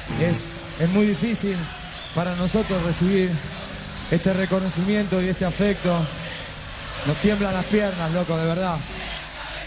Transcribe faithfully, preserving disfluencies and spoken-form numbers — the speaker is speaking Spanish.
Es, es muy difícil para nosotros recibir este reconocimiento y este afecto. Nos tiemblan las piernas, loco, de verdad.